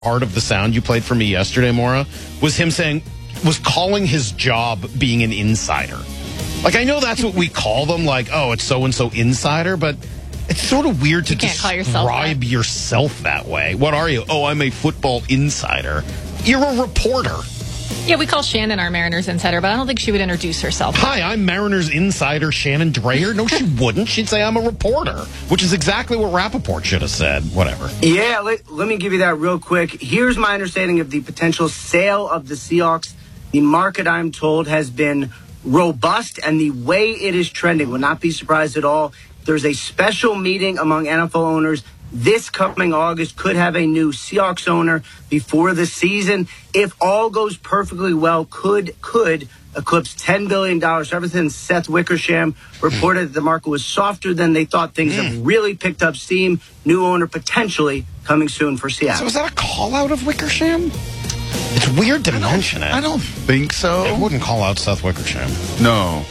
part of the sound you played for me yesterday, Maura, was him calling his job being an insider. Like, I know that's what we call them, like, oh, it's so-and-so insider, but it's sort of weird to describe yourself that way. What are you? Oh, I'm a football insider. You're a reporter. Yeah, we call Shannon our Mariners insider, but I don't think she would introduce herself. Hi, I'm Mariners insider Shannon Dreyer. No, she wouldn't. She'd say I'm a reporter, which is exactly what Rappaport should have said. Whatever. Yeah, let me give you that real quick. Here's my understanding of the potential sale of the Seahawks. The market, I'm told, has been robust, and the way it is trending would not be surprised at all. There's a special meeting among NFL owners this coming August. Could have a new Seahawks owner before the season. If all goes perfectly well, could eclipse $10 billion. Ever since Seth Wickersham reported that the market was softer than they thought, things have really picked up steam. New owner potentially coming soon for Seattle. So is that a call out of Wickersham? It's weird to mention it. I don't think so. I wouldn't call out Seth Wickersham. No.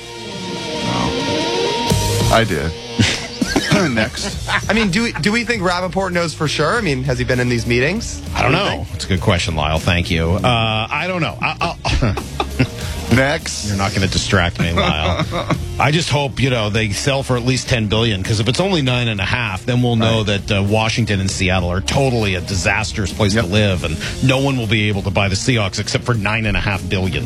I did. Next. I mean, do we think Rappaport knows for sure? I mean, has he been in these meetings? I don't know. It's a good question, Lyle. Thank you. I don't know. Next. You're not going to distract me, Lyle. I just hope, they sell for at least $10 billion, because if it's only $9.5, then we'll know that Washington and Seattle are totally a disastrous place to live, and no one will be able to buy the Seahawks except for $9.5 billion.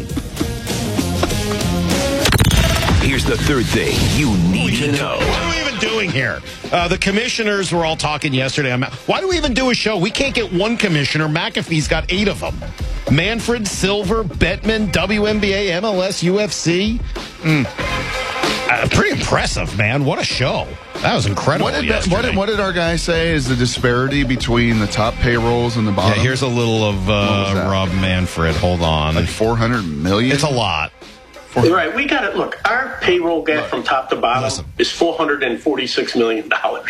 Here's the third thing you need to know. What are we even doing here? The commissioners were all talking yesterday. Why do we even do a show? We can't get one commissioner. McAfee's got 8 of them. Manfred, Silver, Bettman, WNBA, MLS, UFC. Pretty impressive, man. What a show. That was incredible. What did our guy say is the disparity between the top payrolls and the bottom? Yeah, here's a little of Rob Manfred. Hold on. Like $400 million? It's a lot. Right, we got it. Look, our payroll gap from top to bottom is $446 million.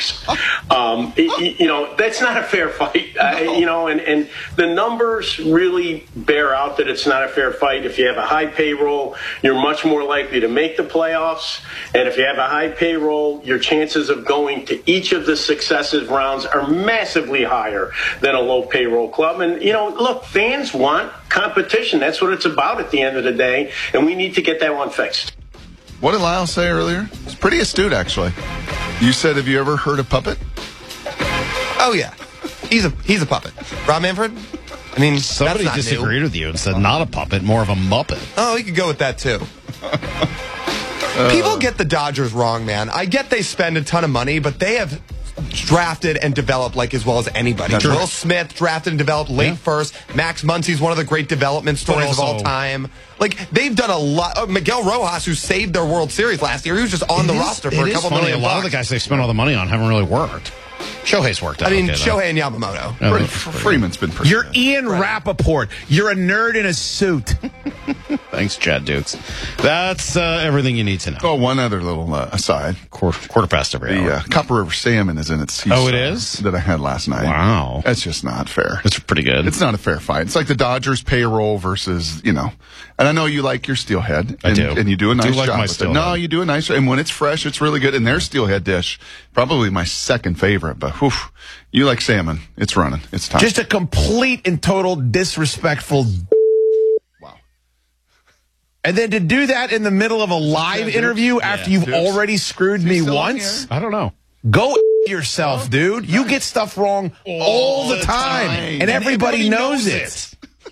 That's not a fair fight. And the numbers really bear out that it's not a fair fight. If you have a high payroll, you're much more likely to make the playoffs. And if you have a high payroll, your chances of going to each of the successive rounds are massively higher than a low payroll club. And, look, fans want competition. That's what it's about at the end of the day. And we need to get that one fixed. What did Lyle say earlier? It's pretty astute, actually. You said, have you ever heard a puppet? Oh, yeah. He's a puppet. Rob Manfred? I mean, somebody disagreed with you and said not a puppet, more of a Muppet. Oh, he could go with that, too. People get the Dodgers wrong, man. I get they spend a ton of money, but they have drafted and developed as well as anybody. Will Smith drafted and developed late first. Max Muncy's one of the great development stories of all time. They've done a lot. Miguel Rojas, who saved their World Series last year, he was just on the roster for a couple million bucks. A lot of the guys they spent all the money on haven't really worked. Shohei's worked out. Shohei and Yamamoto. Freeman's been pretty You're good. Ian Rappaport. You're a nerd in a suit. Thanks, Chad Dukes. That's everything you need to know. Oh, one other little aside. Quarter past every hour. The Copper River salmon is in its season. Oh, it is? That I had last night. Wow. That's just not fair. It's pretty good. It's not a fair fight. It's like the Dodgers payroll versus, And I know you like your steelhead. I do. And you do a nice like job my with steelhead. it. No, you do a nice job. And when it's fresh, it's really good. And their steelhead dish, probably my second favorite. But, you like salmon. It's running. It's time. Just a complete and total disrespectful. Wow. And then to do that in the middle of a live interview after you've already screwed me once? I don't know. Go yourself, dude. You get stuff wrong all the time. And everybody knows it.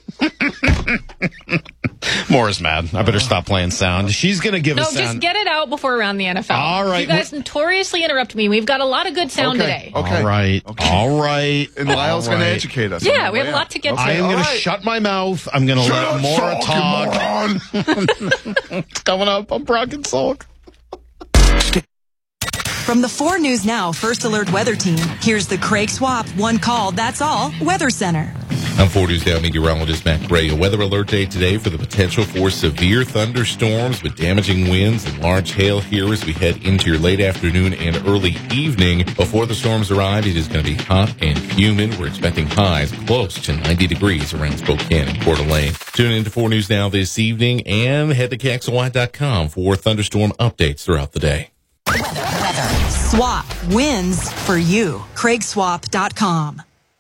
Maura's mad. I better stop playing sound. She's going to give us sound. No, just get it out before around the NFL. All right. You guys notoriously interrupt me. We've got a lot of good sound today. Okay. All right. Okay. All right. And Lyle's going to educate us. Yeah, we have a lot to get to. I am going to shut my mouth. I'm going to let Maura talk. It's coming up on Brock and Salk. From the 4 News Now First Alert Weather Team, here's the Craig Swap One Call, That's All Weather Center. I'm 4 News Now meteorologist Matt Gray. A weather alert day today for the potential for severe thunderstorms with damaging winds and large hail here as we head into your late afternoon and early evening. Before the storms arrive, it is going to be hot and humid. We're expecting highs close to 90 degrees around Spokane and Coeur d'Alene. Tune in to 4 News Now this evening and head to KXLY.com for thunderstorm updates throughout the day. Weather. Swap wins for you. CraigSwap.com.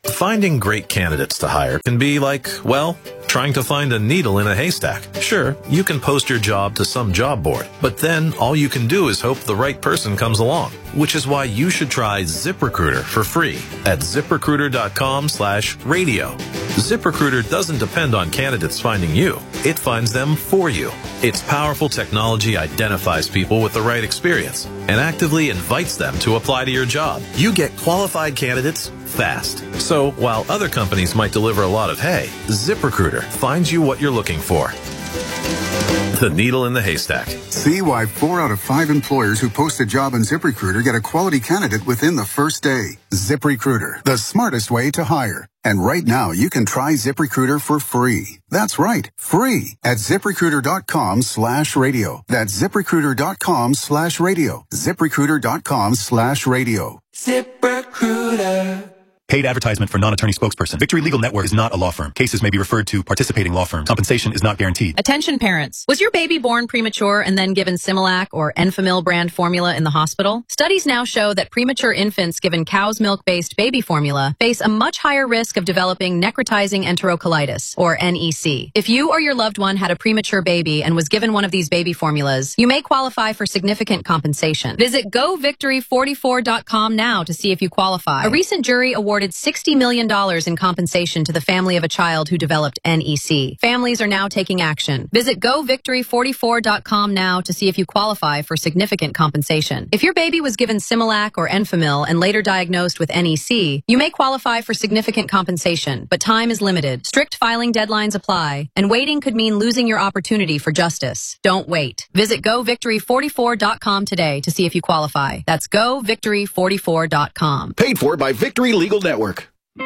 Finding great candidates to hire can be like, well, trying to find a needle in a haystack. Sure, you can post your job to some job board, but then all you can do is hope the right person comes along, which is why you should try ZipRecruiter for free at ZipRecruiter.com/radio. ZipRecruiter doesn't depend on candidates finding you. It finds them for you. Its powerful technology identifies people with the right experience and actively invites them to apply to your job. You get qualified candidates fast. So while other companies might deliver a lot of hay, ZipRecruiter finds you what you're looking for. The needle in the haystack. See why 4 out of 5 employers who post a job on ZipRecruiter get a quality candidate within the first day. ZipRecruiter, the smartest way to hire. And right now, you can try ZipRecruiter for free. That's right, free at ZipRecruiter.com/radio. That's ZipRecruiter.com/radio. ZipRecruiter.com/radio. ZipRecruiter. Paid advertisement for non-attorney spokesperson. Victory Legal Network is not a law firm. Cases may be referred to participating law firms. Compensation is not guaranteed. Attention parents. Was your baby born premature and then given Similac or Enfamil brand formula in the hospital? Studies now show that premature infants given cow's milk-based baby formula face a much higher risk of developing necrotizing enterocolitis, or NEC. If you or your loved one had a premature baby and was given one of these baby formulas, you may qualify for significant compensation. Visit govictory44.com now to see if you qualify. A recent jury awarded $60 million in compensation to the family of a child who developed NEC. Families are now taking action. Visit govictory44.com now to see if you qualify for significant compensation. If your baby was given Similac or Enfamil and later diagnosed with NEC, you may qualify for significant compensation, but time is limited. Strict filing deadlines apply, and waiting could mean losing your opportunity for justice. Don't wait. Visit govictory44.com today to see if you qualify. That's govictory44.com. Paid for by Victory Legal Network.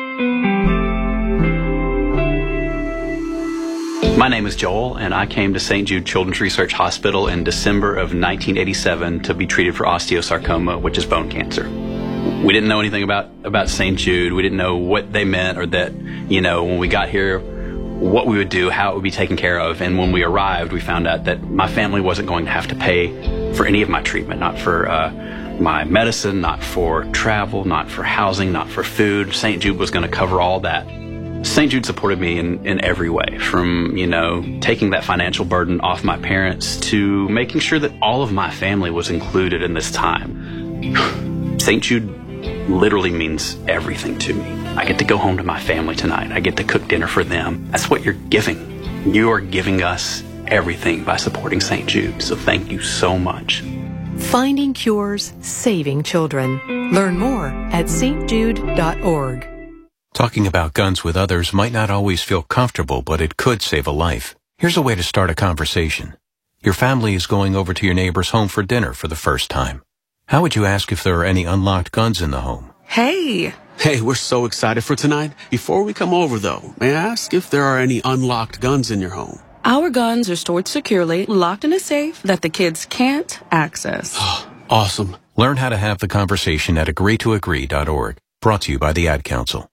My name is Joel, and I came to St. Jude Children's Research Hospital in December of 1987 to be treated for osteosarcoma, which is bone cancer. We didn't know anything about St. Jude. We didn't know what they meant, or that, when we got here, what we would do, how it would be taken care of. And when we arrived, we found out that my family wasn't going to have to pay for any of my treatment, not for my medicine, not for travel, not for housing, not for food. St. Jude was going to cover all that. St. Jude supported me in every way, from, taking that financial burden off my parents to making sure that all of my family was included in this time. St. Jude literally means everything to me. I get to go home to my family tonight. I get to cook dinner for them. That's what you're giving. You are giving us everything by supporting St. Jude. So thank you so much. Finding cures, saving children. Learn more at stjude.org. Talking about guns with others might not always feel comfortable, but it could save a life. Here's a way to start a conversation. Your family is going over to your neighbor's home for dinner for the first time. How would you ask if there are any unlocked guns in the home? Hey, we're so excited for tonight. Before we come over, though, may I ask if there are any unlocked guns in your home? Our guns are stored securely, locked in a safe that the kids can't access. Awesome. Learn how to have the conversation at agreetoagree.org. Brought to you by the Ad Council.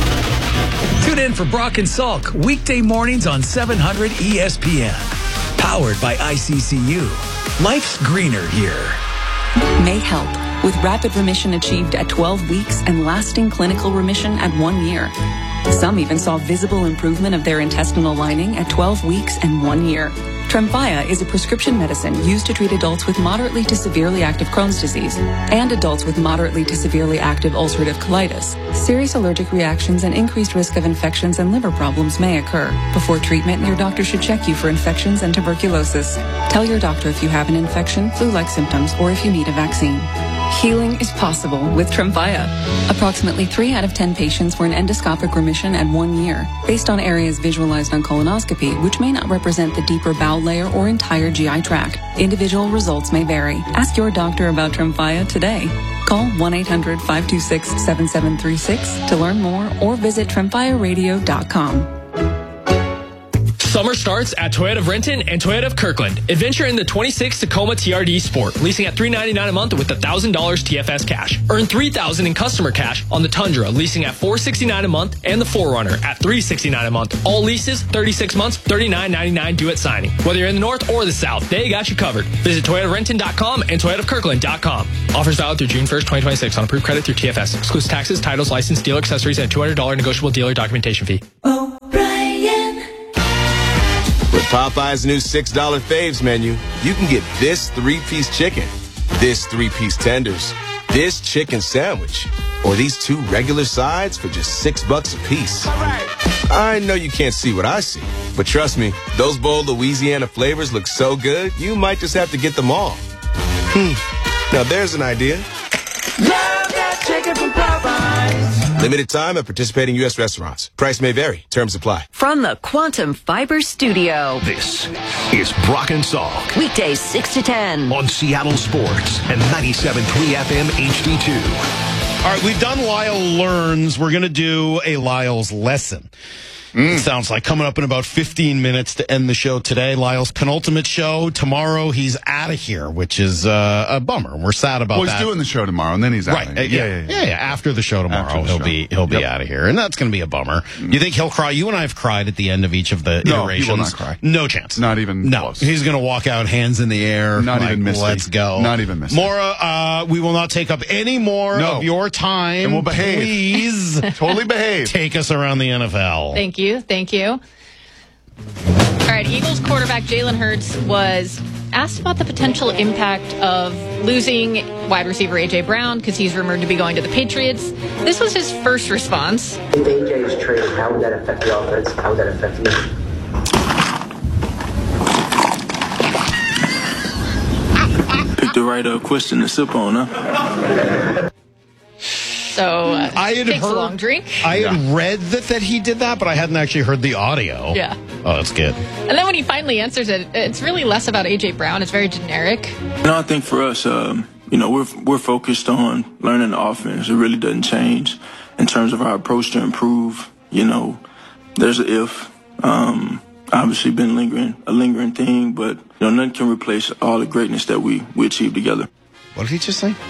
Tune in for Brock and Salk weekday mornings on 700 ESPN. Powered by ICCU. Life's greener here. May help with rapid remission achieved at 12 weeks and lasting clinical remission at 1 year. Some even saw visible improvement of their intestinal lining at 12 weeks and 1 year. Tremfya is a prescription medicine used to treat adults with moderately to severely active Crohn's disease and adults with moderately to severely active ulcerative colitis. Serious allergic reactions and increased risk of infections and liver problems may occur. Before treatment, your doctor should check you for infections and tuberculosis. Tell your doctor if you have an infection, flu-like symptoms, or if you need a vaccine. Healing is possible with Tremfya. Approximately 3 out of 10 patients were in endoscopic remission at 1 year, based on areas visualized on colonoscopy, which may not represent the deeper bowel layer or entire GI tract. Individual results may vary. Ask your doctor about Tremfya today. Call 1-800-526-7736 to learn more or visit TremfyaRadio.com. Summer starts at Toyota of Renton and Toyota of Kirkland. Adventure in the 26 Tacoma TRD Sport, leasing at $399 a month with $1,000 TFS cash. Earn $3,000 in customer cash on the Tundra, leasing at $469 a month, and the 4Runner at $369 a month. All leases, 36 months, $39.99 due at signing. Whether you're in the north or the south, they got you covered. Visit ToyotaRenton.com and ToyotaofKirkland.com. Offers valid through June 1st, 2026 on approved credit through TFS. Excludes taxes, titles, license, dealer accessories, and $200 negotiable dealer documentation fee. With Popeye's new $6 faves menu, you can get this 3-piece chicken, this 3-piece tenders, this chicken sandwich, or these 2 regular sides for just $6 a piece. All right. I know you can't see what I see, but trust me, those bold Louisiana flavors look so good, you might just have to get them all. Now there's an idea. Love that chicken from Popeyes. Limited time at participating U.S. restaurants. Price may vary. Terms apply. From the Quantum Fiber Studio. This is Brock and Salk. Weekdays 6 to 10. On Seattle Sports and 97.3 FM HD2. All right, we've done Lyle Learns. We're going to do a Lyle's Lesson. It sounds like coming up in about 15 minutes to end the show today. Lyle's penultimate show. Tomorrow he's out of here, which is a bummer. We're sad about that. Well, he's doing the show tomorrow, and then he's out. Right. Yeah. After the show tomorrow, he'll be out of here, and that's going to be a bummer. You think he'll cry? You and I have cried at the end of each of the iterations. No, he will not cry. No chance. Not even close. He's going to walk out, hands in the air. Not even misty. Let's go. Not even misty. Maura, we will not take up any more of your time. And we'll behave. Please. Totally behave. Take us around the NFL. Thank you. All right, Eagles quarterback Jalen Hurts was asked about the potential impact of losing wide receiver A.J. Brown because he's rumored to be going to the Patriots. This was his first response. If A.J. is traded, how would that affect the offense? How would that affect me? Picked the right question to sip on, huh? So takes a long drink. I had read that he did that, but I hadn't actually heard the audio. Yeah. Oh, that's good. And then when he finally answers it, it's really less about A.J. Brown. It's very generic. I think for us, we're focused on learning the offense. It really doesn't change in terms of our approach to improve. There's an if. Obviously been a lingering thing, but nothing can replace all the greatness that we achieved together. What did he just say?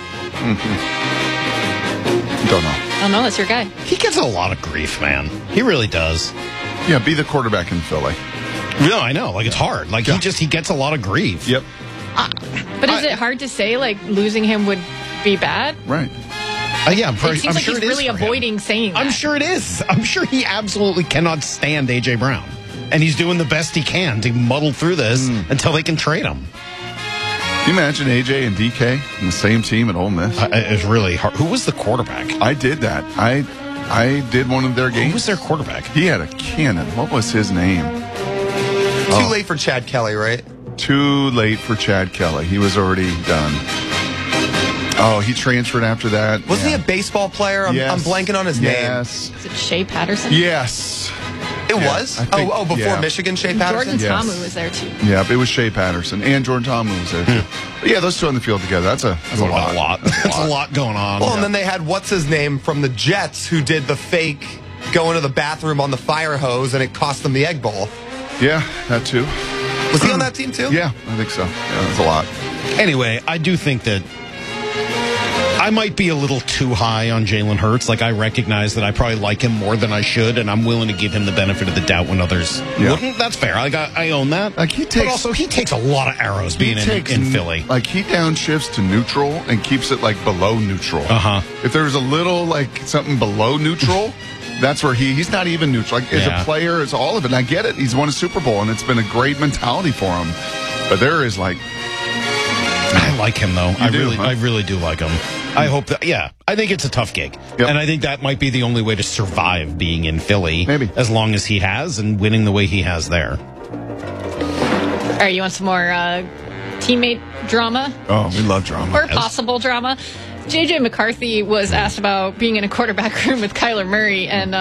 Don't know. I don't know. That's your guy. He gets a lot of grief, man. He really does. Yeah, be the quarterback in Philly. No, I know. Like, it's hard. Like, he gets a lot of grief. Yep. But is it hard to say, like, losing him would be bad? Right. Yeah, it seems like he's really avoiding saying that. I'm sure it is. I'm sure he absolutely cannot stand A.J. Brown. And he's doing the best he can to muddle through this until they can trade him. Can you imagine AJ and DK in the same team at Ole Miss? It was really hard. Who was the quarterback? I did that. I did one of their games. Who was their quarterback? He had a cannon. What was his name? Too late for Chad Kelly, right? Too late for Chad Kelly. He was already done. Oh, he transferred after that. Wasn't he a baseball player? I'm blanking on his name. Is it Shea Patterson? Yes. It was? Before Michigan, Shea Patterson? Jordan Ta'amu was there, too. Yeah, it was Shea Patterson, and Jordan Ta'amu was there, too. But yeah, those two on the field together, that's a lot. That's a lot going on. Well, and then they had what's-his-name from the Jets who did the fake go into the bathroom on the fire hose, and it cost them the Egg Bowl. Yeah, that, too. Was he on that team, too? Yeah, I think so. Yeah, that's a lot. Anyway, I do think that I might be a little too high on Jalen Hurts. Like, I recognize that I probably like him more than I should, and I'm willing to give him the benefit of the doubt when others wouldn't. That's fair. I own that. Like, he takes a lot of arrows being in Philly. Like, he downshifts to neutral and keeps it, like, below neutral. If there's a little, like, something below neutral, that's where he's not even neutral. Like, as a player, it's all of it. And I get it. He's won a Super Bowl, and it's been a great mentality for him. But there is, like... I like him, though. I really do like him. I hope that, I think it's a tough gig. And I think that might be the only way to survive being in Philly. Maybe. As long as he has and winning the way he has there. All right, you want some more teammate drama? Oh, we love drama. Or possible drama. J.J. McCarthy was asked about being in a quarterback room with Kyler Murray, and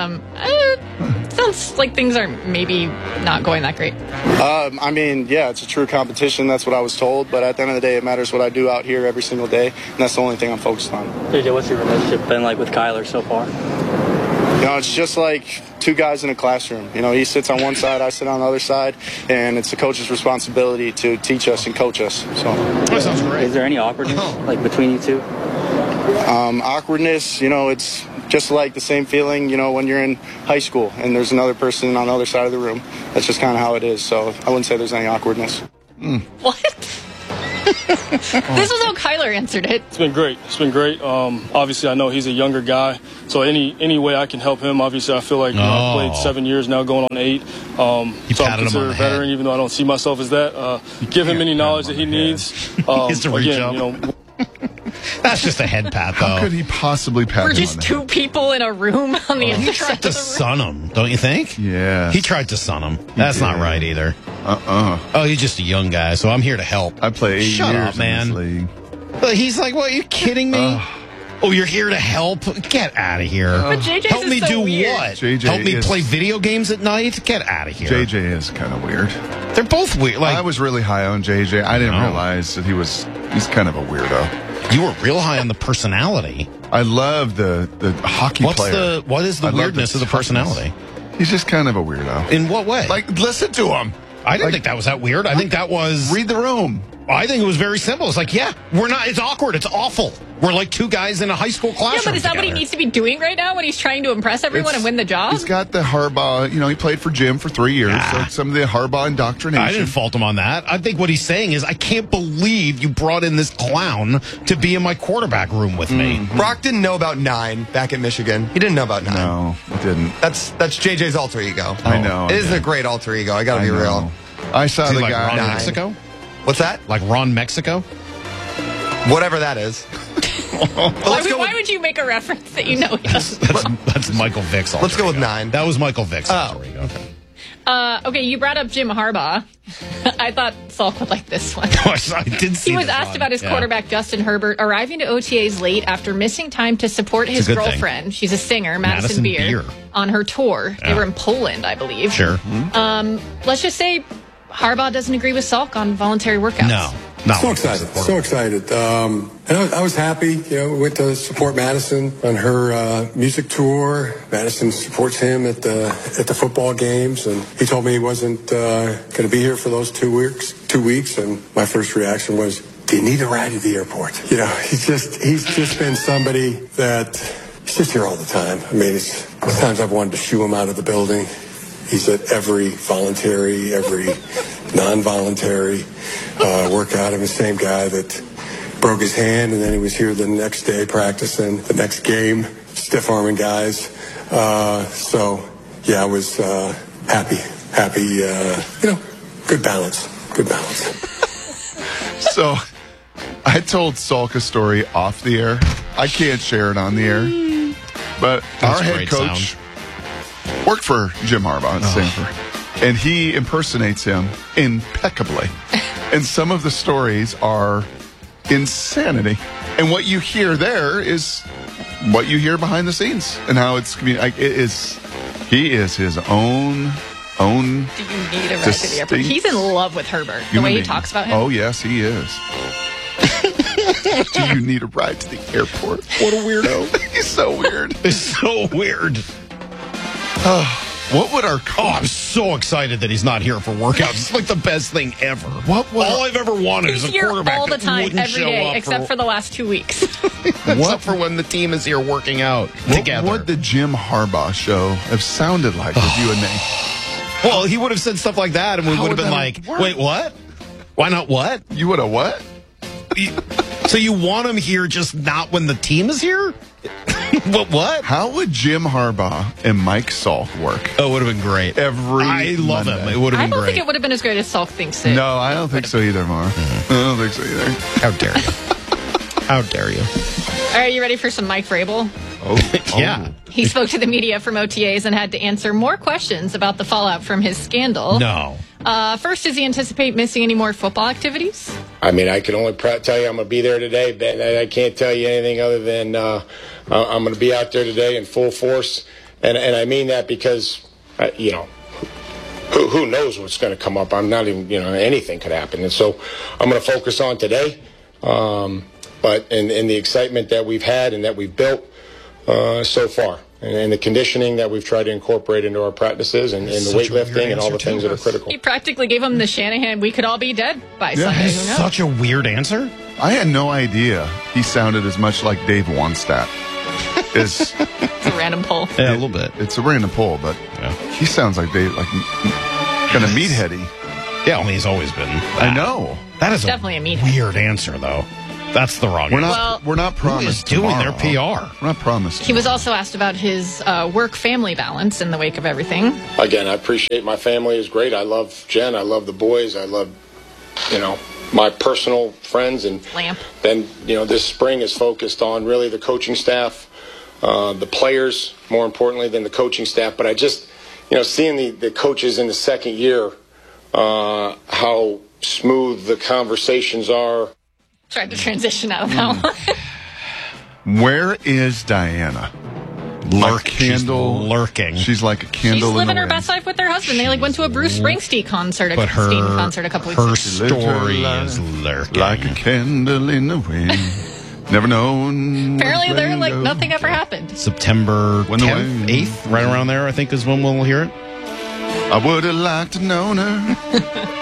sounds like things are maybe not going that great. It's a true competition. That's what I was told. But at the end of the day, it matters what I do out here every single day, and that's the only thing I'm focused on. JJ, what's your relationship been like with Kyler so far? it's just like two guys in a classroom. He sits on one side, I sit on the other side, and it's the coach's responsibility to teach us and coach us. So that sounds great. Is there any awkwardness like between you two? Awkwardness, it's just like the same feeling, when you're in high school and there's another person on the other side of the room. That's just kind of how it is. So I wouldn't say there's any awkwardness. What? This was how Kyler answered it. It's been great. Obviously, I know he's a younger guy, so any way I can help him. Obviously, I feel like I've played 7 years now, going on 8. So I'm considered a veteran, even though I don't see myself as that. Give him any knowledge that he needs. He has to reach up. That's just a head pat, though. How could he possibly pat We're him just on the two people in a room on the He other tried side to of the room. sun him, don't you think? Yeah. He tried to sun him. That's not right either. Oh, he's just a young guy, so I'm here to help. I play 8 Shut years up, man. in this league. But he's like, what, are you kidding me? Oh, you're here to help? Get out of here. But JJ's help is me so do weird. what? JJ help me is- play video games at night? Get out of here. JJ is kind of weird. They're both weird. I was really high on JJ. I didn't realize that he's kind of a weirdo. You were real high on the personality. I love the hockey player. What is the I love weirdness of the personality? He's just kind of a weirdo. In what way? Like, listen to him. I didn't think that was that weird. I think that was... Read the room. I think it was very simple. It's like, it's awkward. It's awful. We're like two guys in a high school classroom. Yeah, but is that what he together. needs to be doing right now when he's trying to impress everyone and win the job? He's got the Harbaugh, he played for Jim for 3 years, so some of the Harbaugh indoctrination. I didn't fault him on that. I think what he's saying is, I can't believe you brought in this clown to be in my quarterback room with me. Brock didn't know about 9 back at Michigan. He didn't know about 9. No, he didn't. That's JJ's alter ego. I know. It isn't a great alter ego. I gotta be real. I saw Is he the like guy. Ron Mexico? What's that? Like Ron Mexico? Whatever that is. Why would you make a reference that you know he doesn't? That's Michael Vick's alter Let's go with ego. 9. That was Michael Vick's alter ego. Okay. Okay, you brought up Jim Harbaugh. I thought Salk would like this one. I did see He was this asked one. about his Yeah. quarterback, Justin Herbert, arriving to OTAs late after missing time to support his a good thing. girlfriend. She's a singer, Madison Madison Beer, Beer. on her tour. They Yeah. were in Poland, I believe. Sure. Let's just say Harbaugh doesn't agree with Salk on voluntary workouts. No. Not So like excited, this. so excited. And I was happy. We went to support Madison on her music tour. Madison supports him at the football games, and he told me he wasn't going to be here for those 2 weeks. And my first reaction was, "Do you need a ride to the airport?" He's just been somebody that he's just here all the time. I mean, sometimes I've wanted to shoo him out of the building. He's at every voluntary, every non-voluntary workout. I'm the same guy that broke his hand, and then he was here the next day practicing the next game, stiff-arming guys. So, yeah, I was happy. Good balance. So, I told Salk a story off the air. I can't share it on the air. But That's our head great coach worked for Jim Harbaugh at Stanford. And he impersonates him impeccably. And some of the stories are insanity. And what you hear there is what you hear behind the scenes and how it's he is his own Do you need a ride to the airport? He's in love with Herbert, the way he talks about him. Oh, yes, he is. Do you need a ride to the airport? What a weirdo. He's so weird. It's so weird. What would our coach... I'm so excited that he's not here for workouts. It's like the best thing ever. All I've ever wanted He's is a here quarterback all the that time, wouldn't every show day, up except for the last 2 weeks. except for when the team is here working out together. What would the Jim Harbaugh show have sounded like with you and me? Well, he would have said stuff like that, and we would have been like, wait, what? Why not what? You would have what? So you want him here just not when the team is here? What? How would Jim Harbaugh and Mike Salk work? Oh, it would have been great. I love him. It would have I been don't great. think it would have been as great as Salk thinks it. No, I don't think so either, Mara. I don't think so either. How dare you? How dare you? All right, you ready for some Mike Vrabel? Yeah. He spoke to the media from OTAs and had to answer more questions about the fallout from his scandal. No. First, does he anticipate missing any more football activities? I mean, I can only tell you I'm going to be there today, Ben. I can't tell you anything other than I'm going to be out there today in full force. And I mean that because, who knows what's going to come up. I'm not even, anything could happen. And so I'm going to focus on today. But in the excitement that we've had and that we've built so far, and the conditioning that we've tried to incorporate into our practices and the weightlifting and all the things that are critical. He practically gave him the Shanahan, we could all be dead by Sunday. Who knows? Such a weird answer. I had no idea he sounded as much like Dave Wannstedt. It's a random poll. Yeah, a little bit. It's a random poll, but he sounds like Dave, like kind of meatheady. Yeah, he's always been. I know. That is definitely a meathead. Weird answer, though. That's the wrong answer. We're not promised. Who is doing their PR? We're not promised. He was also asked about his work-family balance in the wake of everything. Again, I appreciate my family is great. I love Jen. I love the boys. I love, my personal friends. And Lamp. then, this spring is focused on really the coaching staff, the players, more importantly than the coaching staff. But I just, seeing the coaches in the second year, how smooth the conversations are. Tried to transition out of that one. Where is Diana? She's lurking. She's like a candle. She's living her wind. best life with her husband. They went to a Bruce Springsteen concert, But her a couple weeks ago. story is lurking. Like a candle in the wind. Never known. Apparently, they're like nothing ever happened. September 10th, 8th, right around there, I think, is when we'll hear it. I would have liked to know her.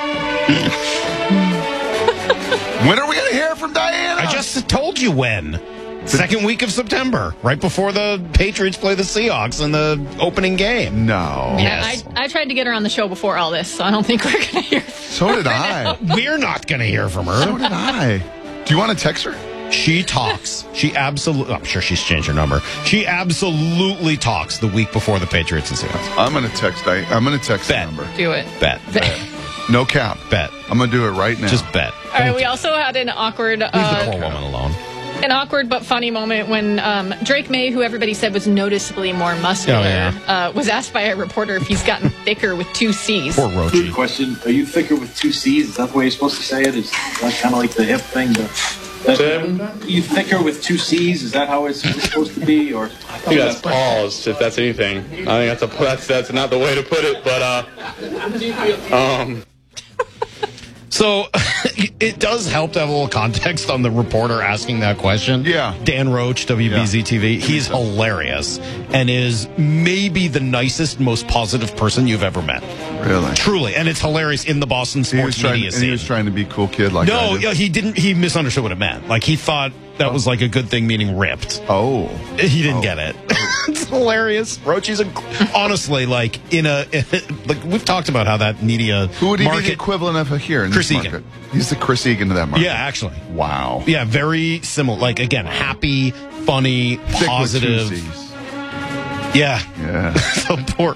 When are we going to hear from Diana? I just told you when. Second week of September, right before the Patriots play the Seahawks in the opening game. No. Yes. I tried to get her on the show before all this, so I don't think we're going to hear from So did I. We're not going to hear from her. So did I. Do you want to text her? She talks. She absolutely. I'm sure she's changed her number. She absolutely talks the week before the Patriots and Seahawks. I'm going to text. I'm going to text Bet. the number. Do it. Bet. No cap. Bet. I'm going to do it right now. Just bet. All right, we also had an awkward... Leave the poor woman alone. An awkward but funny moment when Drake May, who everybody said was noticeusly more muscular, was asked by a reporter if he's gotten thicker with 2 C's. Poor Rochi. Good question. Are you thicker with 2 C's? Is that the way you're supposed to say it? Is that kind of like the hip thing? Are you thicker with 2 C's? Is that how it's supposed to be? Or I think that's pause, if that's anything. I think that's not the way to put it, but So it does help to have a little context on the reporter asking that question. Yeah. Dan Roach, WBZ TV. He's hilarious and is maybe the nicest, most positive person you've ever met. Really? Truly. And it's hilarious in the Boston sports media scene. He was trying to be a cool kid like No, I did. he didn't. He misunderstood what it meant. Like, he thought that was like a good thing, meaning ripped. Oh. He didn't get it. It's hilarious. Rochi's honestly, like, like, we've talked about how that media Who would he market, be the equivalent of here in Chris this Egan. market? He's the Chris Egan to that market. Yeah, actually. Wow. Yeah, very similar. Like, again, happy, funny, Thick positive. with 2 C's. Yeah. Yeah. So poor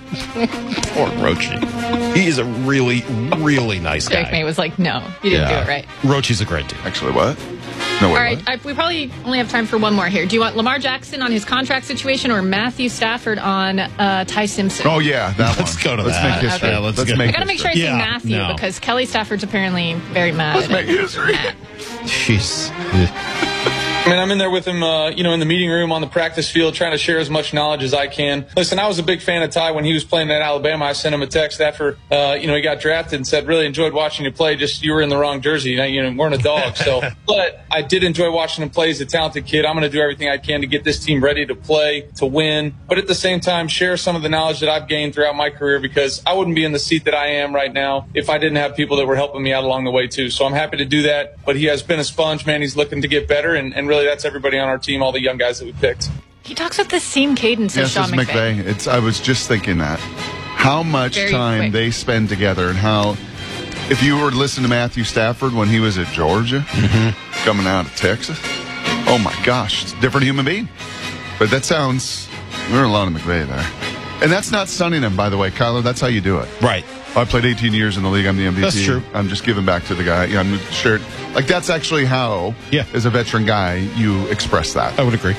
Rochi. He is a really, really nice guy. Drake May was like, no, you didn't do it right. Rochi's a great dude. Actually, what? No, All right, we probably only have time for one more here. Do you want Lamar Jackson on his contract situation or Matthew Stafford on Ty Simpson? Oh, yeah, that Let's one. go to Let's that. make history. Okay. Let's Let's go. make I got to make sure I say Yeah, Matthew no. because Kelly Stafford's apparently very mad. Let's make history. Jeez. I mean, I'm in there with him, in the meeting room on the practice field, trying to share as much knowledge as I can. Listen, I was a big fan of Ty when he was playing at Alabama. I sent him a text after, he got drafted and said, really enjoyed watching you play. Just you were in the wrong jersey. You weren't a dog. So, but I did enjoy watching him play. He's a talented kid. I'm going to do everything I can to get this team ready to play, to win. But at the same time, share some of the knowledge that I've gained throughout my career because I wouldn't be in the seat that I am right now if I didn't have people that were helping me out along the way too. So I'm happy to do that. But he has been a sponge, man. He's looking to get better. And really that's everybody on our team, all the young guys that we picked. He talks with the same cadence as Yes, Sean it's McVay. I was just thinking that. How much Very time quick. they spend together and how, if you were to listen to Matthew Stafford when he was at Georgia, coming out of Texas, oh my gosh, it's a different human being. But that sounds, we're alone to McVay there. And that's not sunning him, by the way, Kyler. That's how you do it. Right. I played 18 years in the league. I'm the MVP. That's true. I'm just giving back to the guy. Yeah, I'm sure. Like, that's actually how, as a veteran guy, you express that. I would agree.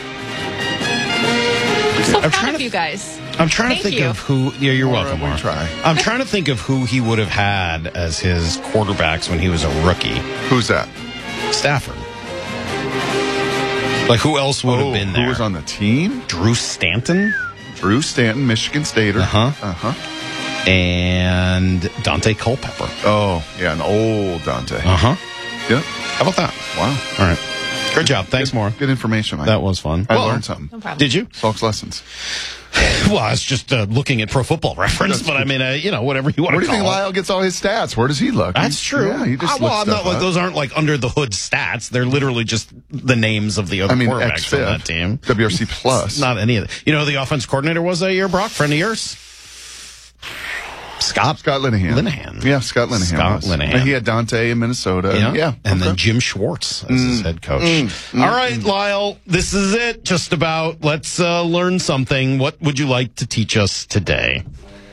I'm so proud of you guys. I'm trying to Thank think you. of who. Yeah, you're welcome. We Mark. try. I'm trying to think of who he would have had as his quarterbacks when he was a rookie. Who's that? Stafford. Like, who else would have been there? Who was on the team? Drew Stanton. Drew Stanton, Michigan Stater. And Dante Culpepper. Oh, yeah, an old Dante. Yep. How about that? Wow. All right. Great job. Thanks, Maura. Good information, Mike. That was fun. I learned something. No problem. Did you? Salk's lessons. Well, I was just looking at Pro Football Reference, but I mean, whatever you want to call it. Where do you think Lyle gets all his stats? Where does he look? That's true. Yeah, he just I'm not like those aren't like under the hood stats. They're literally just the names of the other quarterbacks on that team. WRC plus. Not any of it. You know who the offense coordinator was that year, Brock? Friend of yours? Scott Linehan. Yeah, Scott Linehan. And he had Dante in Minnesota. Yeah. And then Jim Schwartz as his head coach. All right, Lyle, this is it. Just about. Let's learn something. What would you like to teach us today?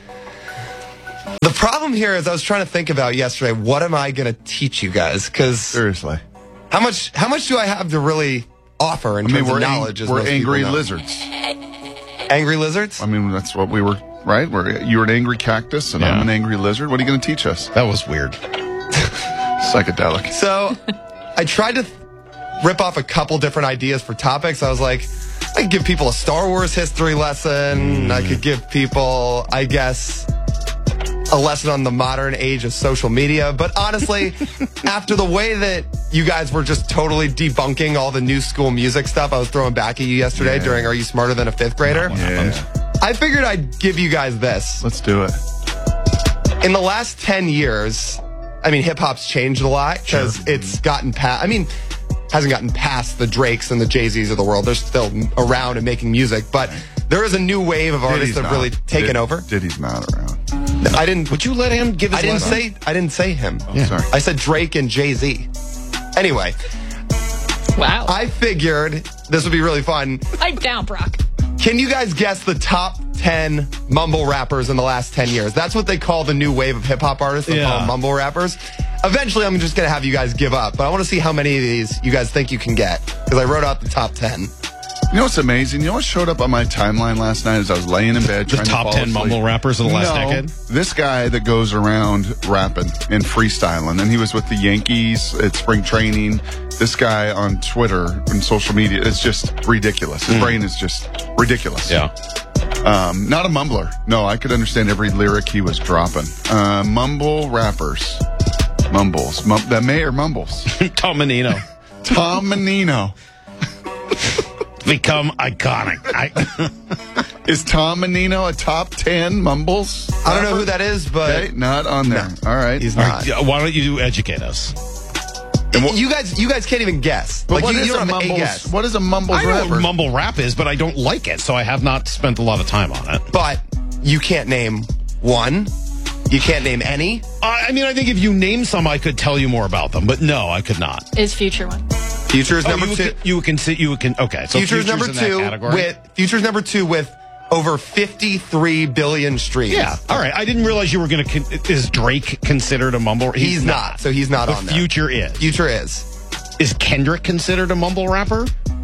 The problem here is I was trying to think about yesterday, what am I going to teach you guys? Because seriously, how much do I have to really offer in terms of knowledge? We're angry lizards. Angry lizards? I mean, that's what we were. Right? You were an angry cactus, and I'm an angry lizard. What are you going to teach us? That was weird. Psychedelic. So, I tried to rip off a couple different ideas for topics. I was like, I could give people a Star Wars history lesson. I could give people, I guess, a lesson on the modern age of social media. But honestly, after the way that you guys were just totally debunking all the new school music stuff I was throwing back at you yesterday during Are You Smarter Than a Fifth Grader? I figured I'd give you guys this. Let's do it. In the last 10 years, I mean, hip-hop's changed a lot because it's gotten past, hasn't gotten past the Drakes and the Jay-Z's of the world. They're still around and making music, but there is a new wave of artists that have really taken over. Diddy's not around. I didn't. Would you let him give his I didn't say him. Oh, sorry. I said Drake and Jay-Z. Anyway. Wow. I figured this would be really fun. Pipe down, Brock. Can you guys guess the top 10 mumble rappers in the last 10 years? That's what they call the new wave of hip-hop artists. They call them mumble rappers. Eventually, I'm just going to have you guys give up. But I want to see how many of these you guys think you can get. Because I wrote out the top 10. You know what's amazing? You know what showed up on my timeline last night as I was laying in bed trying to fall asleep? The top 10 mumble rappers of the last decade? This guy that goes around rapping and freestyling. And he was with the Yankees at spring training. This guy on Twitter and social media is just ridiculous. His brain is just ridiculous. Yeah. Not a mumbler. No, I could understand every lyric he was dropping. Mumble rappers. Mumbles. The mayor mumbles. Tom Menino. Tom Menino. Become iconic. Is Tom Menino a top 10 mumbles? I don't know who that is, but... Okay, not on there. No, all right. He's not. Right, why don't you educate us? You guys can't even guess. But like, what you don't have a guess. What is a mumble rapper? I know what mumble rap is, but I don't like it, so I have not spent a lot of time on it. But you can't name one. You can't name any. I mean, I think if you name some, I could tell you more about them, but no, I could not. Is Future one? Future's number two. Okay, so Future's number two. Future's number two with over 53 billion streams. Yeah, all right. I didn't realize you were going to. Is Drake considered a mumble? He's not. So he's not on there. Future is. Future is. Is Kendrick considered a mumble rapper?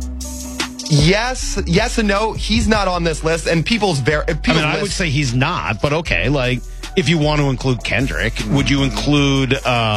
Yes and no. He's not on this list, and I would say he's not, but okay. Like, if you want to include Kendrick, would you include?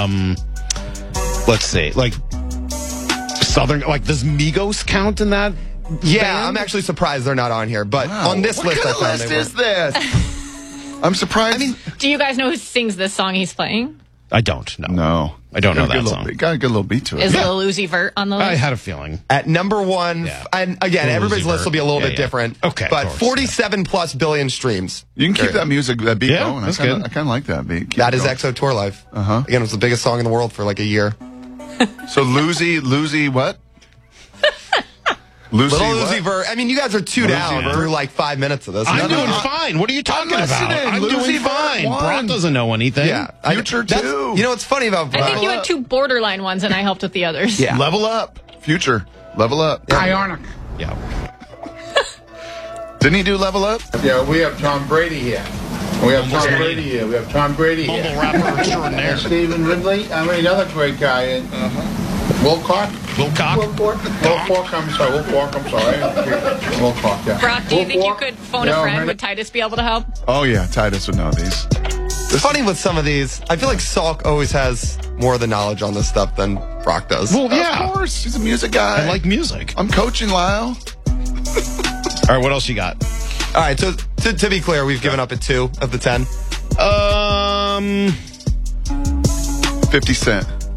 Let's see, like Southern. Like, does Migos count in that? Yeah, band? I'm actually surprised they're not on here. But on this list, what kind of list is this? I'm surprised. I mean, do you guys know who sings this song he's playing? I don't know. No. I don't know that song. Got a good little beat to it. Is Lil Uzi Vert on the list? I had a feeling. At number one, and again, everybody's list will be a little bit different. Okay. But 47 plus billion streams. You can keep that music, that beat going. That's good. I kind of like that beat. That is EXO Tour Life. Again, it was the biggest song in the world for like a year. So Lucy what? Little Uzi Vert. I mean, you guys are down through like 5 minutes of this. I'm doing fine. What are you talking about? I'm doing fine. Brock doesn't know anything. Yeah. Future too. You know what's funny about Brock? I think you had two borderline ones, and I helped with the others. Yeah. Level up. Future. Level up. Ionic. Yeah. Didn't he do Level Up? Yeah, we have Tom Brady here. We have Tom Brady here. We have Tom Brady here. Mumble rapper extraordinaire. And Stephen Ridley. I mean, another great guy. Wilcock. Wilcock. Wilcock, I'm sorry. Wilcock, yeah. Brock, do you think you could phone a friend? Would Titus be able to help? Oh, yeah. Titus would know these. It's funny with some of these. I feel like Salk always has more of the knowledge on this stuff than Brock does. Well, yeah. Of course. He's a music guy. I like music. I'm coaching Lyle. All right, what else you got? All right, so to be clear, we've given up at 2 of the 10. 50 Cent.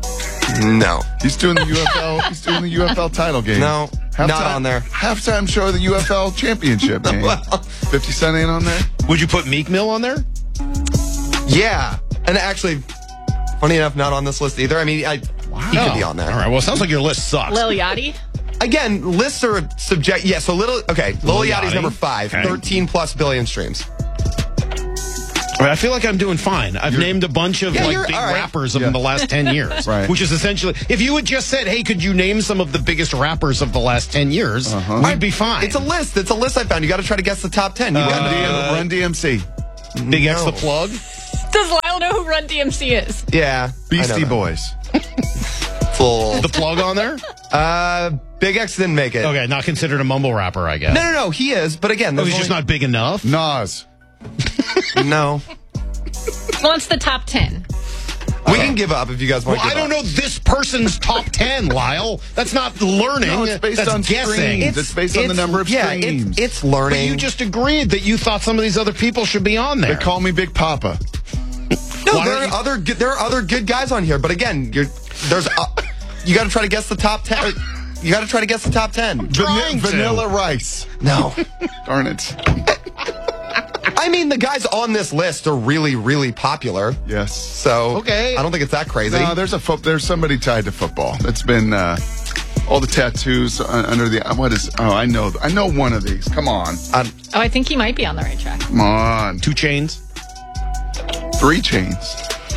No. He's doing the UFL. He's doing the UFL title game. No, not on there. Halftime show of the UFL championship game. Well, 50 Cent ain't on there. Would you put Meek Mill on there? Yeah, and actually, funny enough, not on this list either. I mean, he could be on there. All right. Well, it sounds like your list sucks. Lil Yachty? Again, lists are subject. Yeah, so Lil Yachty's number 5, Okay. 13 plus billion streams. All right, I feel like I'm doing fine. I've named a bunch of big rappers of the last 10 years. Right. Which is essentially, if you had just said, hey, could you name some of the biggest rappers of the last 10 years, I'd be fine. It's a list. It's a list I found. You got to try to guess the top 10. Run DMC. Big X the Plug? Does Lyle know who Run DMC is? Yeah. Beastie Boys. Full. The Plug on there? Big X didn't make it. Okay, not considered a mumble rapper, I guess. No, he is. But again, he's just not big enough? Nas. No. Well, it's the top 10. We can give up if you guys want to give I don't know this person's top 10, Lyle. That's not learning. No, it's based on guessing. streams. It's based on the number of streams. It's learning. But you just agreed that you thought some of these other people should be on there. They call me Big Papa. No, there are other good guys on here. But again, you got to try to guess the top 10. You got to try to guess the top 10. Vanilla Rice. No. Darn it. I mean, the guys on this list are really, really popular. Yes. So, okay. I don't think it's that crazy. No, there's somebody tied to football. It's been all the tattoos under the. I know one of these. Come on. I think he might be on the right track. Come on. 2 Chainz? 3 Chains.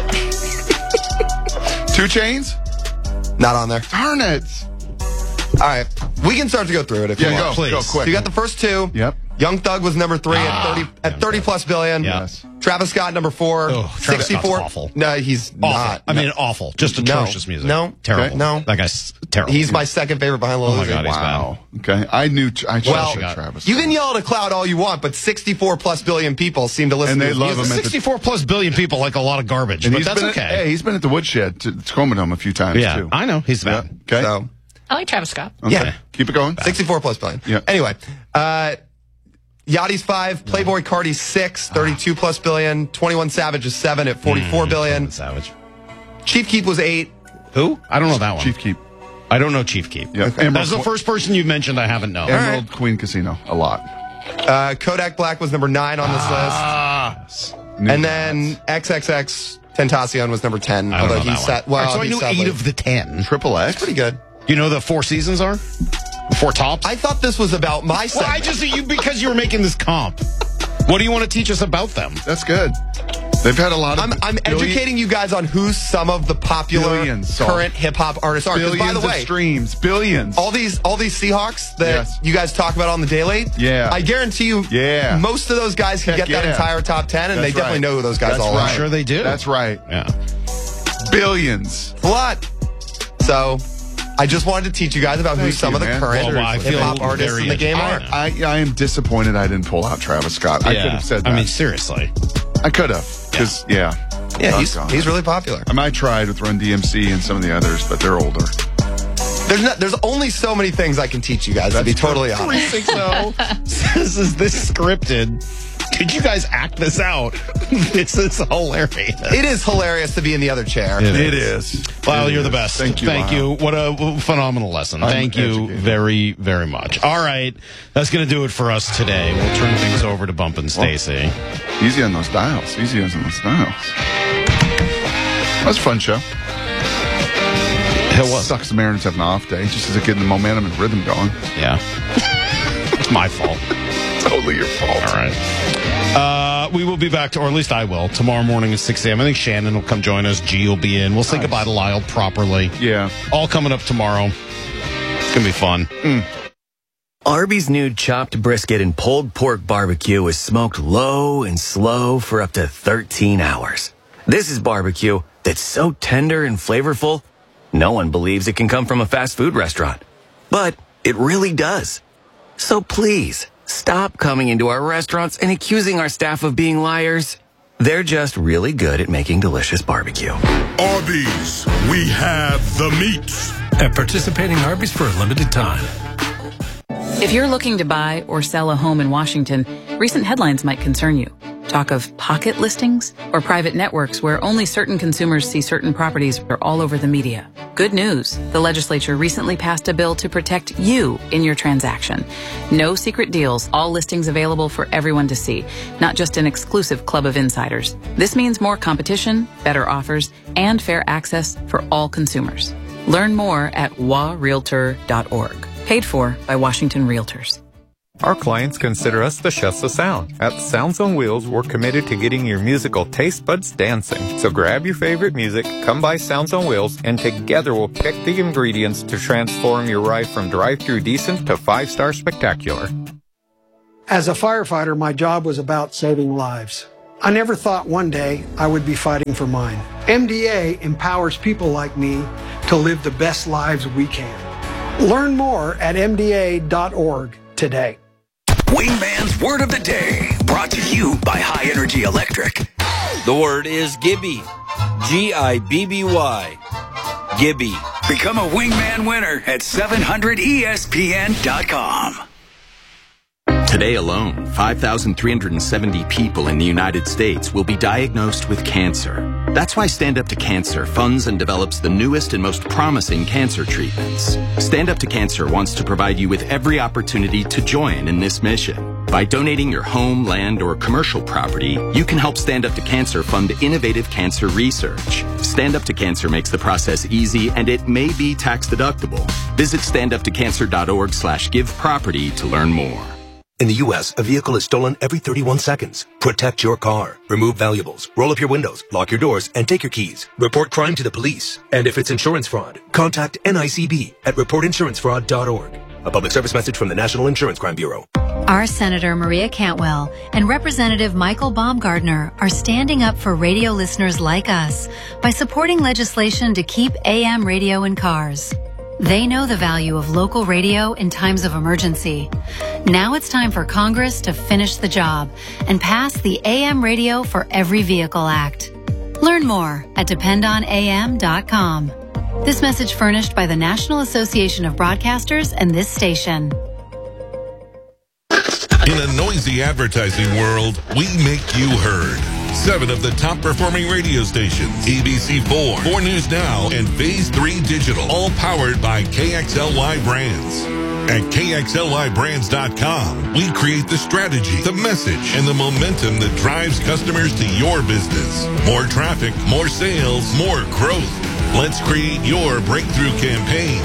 2 Chains? Not on there. Darn it. All right. We can start to go through it if you want. Please. Go quick. So you got the first 2. Yep. Young Thug was number 3 at 30 plus billion. Yes. Travis Scott number 4. Travis 64. Scott's awful. No, he's Awful. not. I mean, awful. Just atrocious music. No. Terrible. Okay. No. That guy's terrible. He's my second favorite behind Lil Uzi. Oh my God, he's Wow. Okay. I trusted Well, Travis. you can yell at a cloud all you want, but 64 plus billion people seem to listen And to they his love music. him. 64 plus billion people like a lot of garbage, And but that's okay. Hey, he's been at the Woodshed to Tacoma Dome a few times, Yeah, too. I know. He's bad. Okay. So, I like Travis Scott. Okay. Yeah. Keep it going. 64 plus billion. Yeah. Anyway, Yachty's 5, Playboy Cardi's 6, 32 plus billion, 21 Savage is 7 at 44 billion. Savage. Chief Keef was 8. Who? I don't know that one. Chief Keep. I don't know Chief Keep. Yeah. Okay. That's the first person you mentioned I haven't known. Emerald Queen Casino. A lot. Kodak Black was number 9 on this list. And then XXX Tentacion was number 10. I don't although know he that sat, one. well, So I he knew sadly- 8 of the 10. Triple X. Pretty good. You know the 4 seasons are? 4 tops? I thought this was about my Well, segment. because you were making this comp. What do you want to teach us about them? That's good. They've had a lot of. I'm educating you guys on who some of the popular current hip hop artists are. 'Cause Billions by the way, of streams, billions. all these Seahawks that you guys talk about on the daily. Yeah. I guarantee you. Yeah. Most of those guys can Heck get that yeah. entire top 10, and That's they definitely right. know who those guys That's all right. are. Sure they do. That's right. Yeah. Billions. A lot. So, I just wanted to teach you guys about who Thank some you, of the man. current Well, I hip hop feel artists very in the game are. educated. I am disappointed I didn't pull out Travis Scott. I could have said that. I mean, seriously. I could have. Because, yeah. Yeah, he's really popular. I mean, I tried with Run DMC and some of the others, but they're older. There's only so many things I can teach you guys, to be totally honest. 360 says, is this scripted? Did you guys act this out? This is hilarious. It is hilarious to be in the other chair. It is. Lyle, you're the best. Thank you. Thank you. What a phenomenal lesson. Thank you very, very much. All right. That's going to do it for us today. We'll turn things over to Bump and Stacy. Easy on those dials. Easy on those dials. That was a fun show. It was. Sucks the Mariners have an off day just as it getting the momentum and rhythm going. Yeah. It's my fault. Totally your fault. All right. We will be back, or at least I will, tomorrow morning at 6 a.m. I think Shannon will come join us. G will be in. We'll say goodbye to Lyle properly. Yeah. All coming up tomorrow. It's going to be fun. Arby's new chopped brisket and pulled pork barbecue is smoked low and slow for up to 13 hours. This is barbecue that's so tender and flavorful, no one believes it can come from a fast food restaurant. But it really does. So please, stop coming into our restaurants and accusing our staff of being liars. They're just really good at making delicious barbecue. Arby's, we have the meats. At participating Arby's for a limited time. If you're looking to buy or sell a home in Washington, recent headlines might concern you. Talk of pocket listings or private networks where only certain consumers see certain properties are all over the media. Good news. The legislature recently passed a bill to protect you in your transaction. No secret deals, all listings available for everyone to see, not just an exclusive club of insiders. This means more competition, better offers, and fair access for all consumers. Learn more at warealtor.org. Paid for by Washington Realtors. Our clients consider us the chefs of sound. At Sounds on Wheels, we're committed to getting your musical taste buds dancing. So grab your favorite music, come by Sounds on Wheels, and together we'll pick the ingredients to transform your ride from drive-through decent to 5-star spectacular. As a firefighter, my job was about saving lives. I never thought one day I would be fighting for mine. MDA empowers people like me to live the best lives we can. Learn more at MDA.org today. Wingman's Word of the Day, brought to you by High Energy Electric. The word is Gibby. Gibby. Gibby. Become a Wingman winner at 700ESPN.com. Today alone, 5,370 people in the United States will be diagnosed with cancer. That's why Stand Up to Cancer funds and develops the newest and most promising cancer treatments. Stand Up to Cancer wants to provide you with every opportunity to join in this mission. By donating your home, land, or commercial property, you can help Stand Up to Cancer fund innovative cancer research. Stand Up to Cancer makes the process easy, and it may be tax deductible. Visit standuptocancer.org/giveproperty to learn more. In the U.S., a vehicle is stolen every 31 seconds. Protect your car. Remove valuables. Roll up your windows. Lock your doors. And take your keys. Report crime to the police. And if it's insurance fraud, contact NICB at reportinsurancefraud.org. A public service message from the National Insurance Crime Bureau. Our Senator Maria Cantwell and Representative Michael Baumgardner are standing up for radio listeners like us by supporting legislation to keep AM radio in cars. They know the value of local radio in times of emergency. Now it's time for Congress to finish the job and pass the AM Radio for Every Vehicle Act. Learn more at dependonam.com. This message furnished by the National Association of Broadcasters and this station. In a noisy advertising world, we make you heard. 7 of the top performing radio stations, ABC4, 4 News Now, and Phase 3 Digital, all powered by KXLY Brands. At KXLYBrands.com, we create the strategy, the message, and the momentum that drives customers to your business. More traffic, more sales, more growth. Let's create your breakthrough campaign.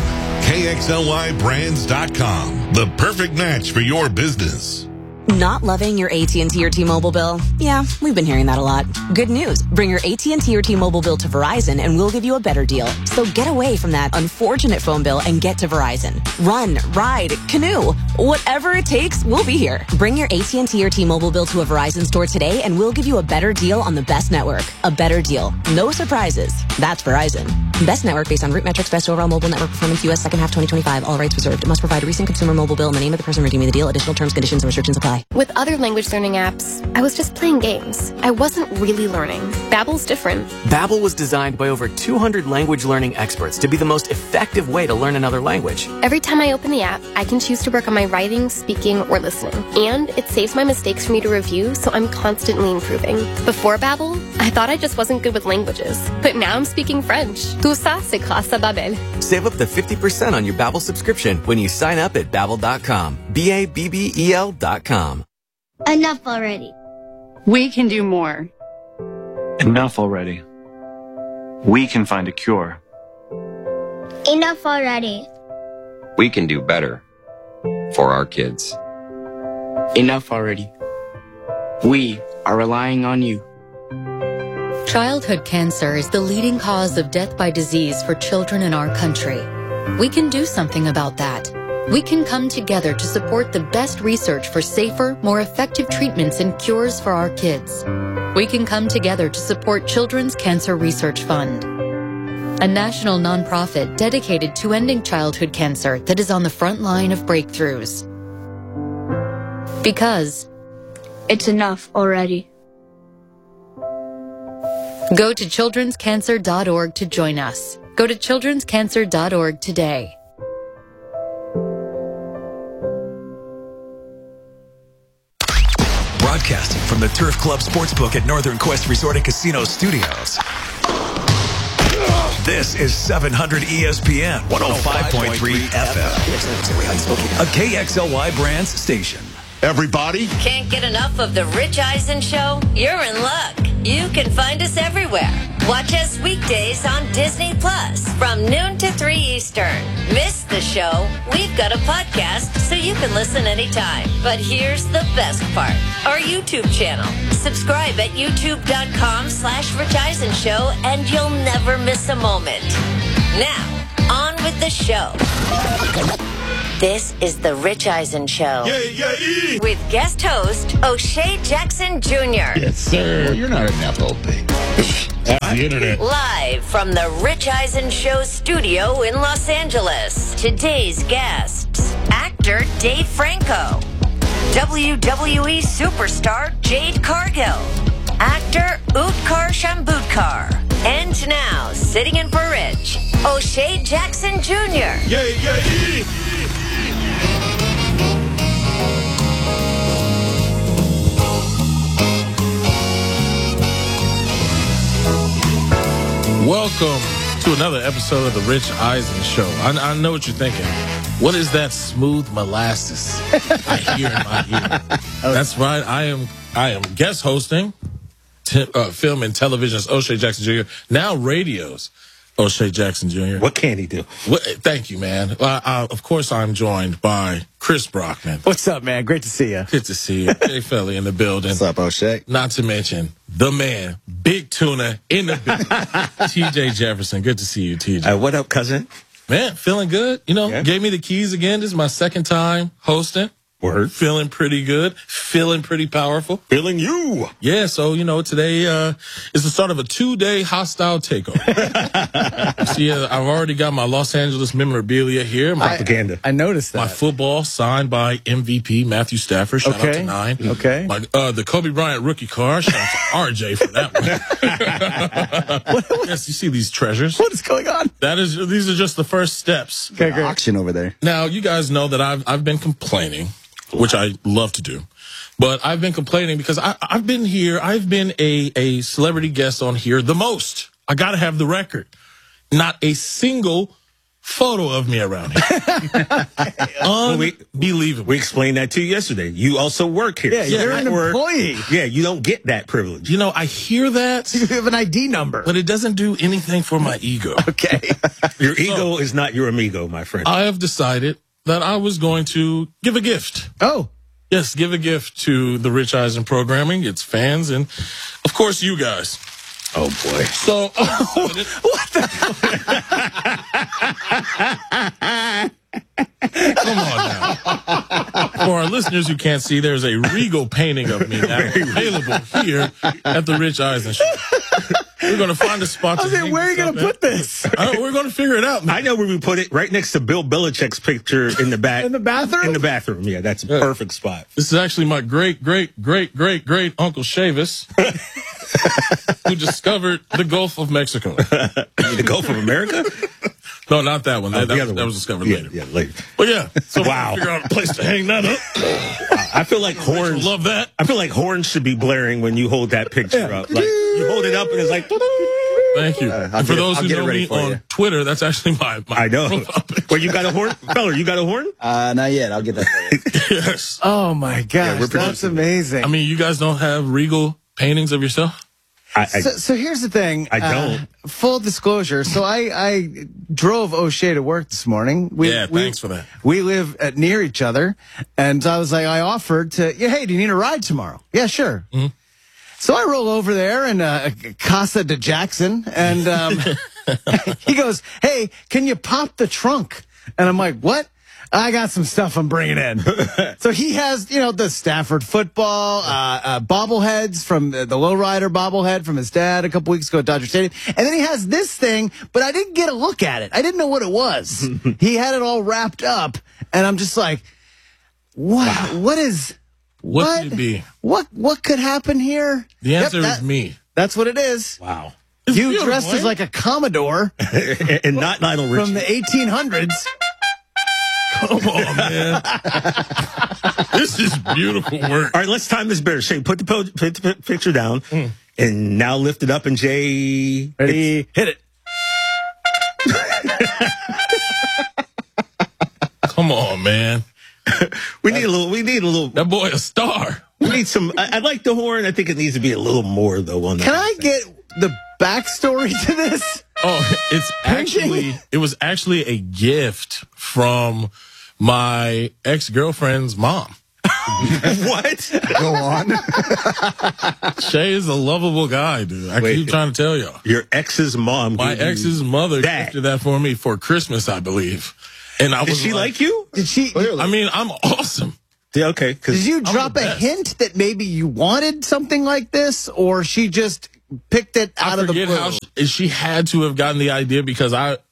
KXLYBrands.com, the perfect match for your business. Not loving your AT&T or T-Mobile bill? Yeah, we've been hearing that a lot. Good news. Bring your AT&T or T-Mobile bill to Verizon and we'll give you a better deal. So get away from that unfortunate phone bill and get to Verizon. Run, ride, canoe. Whatever it takes, we'll be here. Bring your AT&T or T-Mobile bill to a Verizon store today and we'll give you a better deal on the best network. A better deal. No surprises. That's Verizon. Best network based on root metrics, best overall mobile network performance, U.S. second half 2025. All rights reserved. Must provide a recent consumer mobile bill in the name of the person redeeming the deal. Additional terms, conditions, and restrictions apply. With other language learning apps, I was just playing games. I wasn't really learning. Babbel's different. Babbel was designed by over 200 language learning experts to be the most effective way to learn another language. Every time I open the app, I can choose to work on my writing, speaking, or listening. And it saves my mistakes for me to review, so I'm constantly improving. Before Babbel, I thought I just wasn't good with languages. But now I'm speaking French. Tout ça, c'est grâce à Babbel. Save up to 50% on your Babbel subscription when you sign up at Babbel.com. BABBEL.com. Enough already. We can do more. Enough already. We can find a cure. Enough already. We can do better for our kids. Enough already. We are relying on you. Childhood cancer is the leading cause of death by disease for children in our country. We can do something about that. We can come together to support the best research for safer, more effective treatments and cures for our kids. We can come together to support Children's Cancer Research Fund, a national nonprofit dedicated to ending childhood cancer that is on the front line of breakthroughs. Because it's enough already. Go to childrenscancer.org to join us. Go to childrenscancer.org today. Broadcasting from the Turf Club Sportsbook at Northern Quest Resort and Casino Studios. This is 700 ESPN 105.3 FM. A KXLY Brands station. Everybody? Can't get enough of The Rich Eisen Show? You're in luck. You can find us everywhere. Watch us weekdays on Disney Plus from noon to 3 Eastern. Miss the show? We've got a podcast so you can listen anytime. But here's the best part. Our YouTube channel. Subscribe at youtube.com/Rich Eisen Show and you'll never miss a moment. Now, on with the show. This is The Rich Eisen Show. With guest host, O'Shea Jackson Jr. Yes, sir. Well, you're not a Nepo baby. That's the internet. Live from The Rich Eisen Show studio in Los Angeles. Today's guests, actor Dave Franco, WWE superstar Jade Cargill, actor Utkarsh Shambudkar, and now, sitting in for Rich, O'Shea Jackson Jr. Welcome to another episode of The Rich Eisen Show. I know what you're thinking. What is that smooth molasses I hear in my ear? That's right. I am guest hosting film and television's O'Shea Jackson Jr. Now radio's O'Shea Jackson Jr. What can he do? Thank you, man. Of course, I'm joined by Chris Brockman. What's up, man? Great to see you. Good to see you. Jay Felly in the building. What's up, O'Shea? Not to mention the man, Big Tuna in the building. TJ Jefferson. Good to see you, TJ. What up, cousin? Man, feeling good. You know, Gave me the keys again. This is my second time hosting. Word. Feeling pretty good. Feeling pretty powerful. Feeling you. Yeah, so, today is the start of a 2-day hostile takeover. See, I've already got my Los Angeles memorabilia here. Propaganda. I noticed that. My football signed by MVP Matthew Stafford. Shout out to 9. Okay. The Kobe Bryant rookie car. Shout out to RJ for that one. Yes, you see these treasures. What is going on? These are just the first steps. Okay, great. Auction over there. Now, you guys know that I've been complaining, which I love to do. But I've been complaining because I've been here. I've been a celebrity guest on here the most. I got to have the record. Not a single photo of me around here. Unbelievable. We explained that to you yesterday. You also work here. Yeah, you're an employee. Yeah, you don't get that privilege. I hear that. You have an ID number. But it doesn't do anything for my ego. Okay. Your ego is not your amigo, my friend. I have decided that I was going to give a gift. Oh. Yes, give a gift to the Rich Eisen programming, its fans, and, of course, you guys. Oh, boy. So, what the? Come on now. For our listeners who can't see, there's a regal painting of me now available here at the Rich Eisen Show. We're going to find a spot to hang where are you this going to put this? We're going to figure it out, man. I know where we put it. Right next to Bill Belichick's picture in the back. In the bathroom? In the bathroom. Yeah, that's a perfect spot. This is actually my great Uncle Chavis, who discovered the Gulf of Mexico. The Gulf of America? No, not that one. That was discovered later. Yeah, later. But yeah, so wow. Figure out a place to hang that up. I feel like horns. Love that. I feel like horns should be blaring when you hold that picture up. Like you hold it up and it's like. Thank you. And for those who know me on Twitter, that's actually my I know. Well, you got a horn, fella? You got a horn? Not yet. I'll get that for you. Yes. Oh my gosh, that's amazing. I mean, you guys don't have regal paintings of yourself? So here's the thing. I don't. Full disclosure. So I drove O'Shea to work this morning. Thanks for that. We live near each other. And I was like, I offered to, hey, do you need a ride tomorrow? Yeah, sure. Mm-hmm. So I roll over there in Casa de Jackson. And he goes, hey, can you pop the trunk? And I'm like, what? I got some stuff I'm bringing in. So he has, the Stafford football, bobbleheads from the lowrider bobblehead from his dad a couple weeks ago at Dodger Stadium. And then he has this thing, but I didn't get a look at it. I didn't know what it was. He had it all wrapped up. And I'm just like, what? Wow. What could it be? What could happen here? The answer is me. That's what it is. Wow. You dressed as like a Commodore. And not Lionel Richie. From the 1800s. Come on, man. This is beautiful work. All right, let's time this better. Shane, put the picture down, and now lift it up, and Jay... Ready? Hit it. Come on, man. We need a little. That boy a star. We need some. I like the horn. I think it needs to be a little more though on that. Can I get the backstory to this? Oh, it was actually a gift from my ex-girlfriend's mom. What? Go on. Shay is a lovable guy, dude. I keep trying to tell y'all. Your ex's mom. My ex's mother gifted that for me for Christmas, I believe. And I Did was she like you? Did she? I mean, I'm awesome. Yeah, okay. Did you drop a hint that maybe you wanted something like this, or she just picked it out of the blue? How she had to have gotten the idea because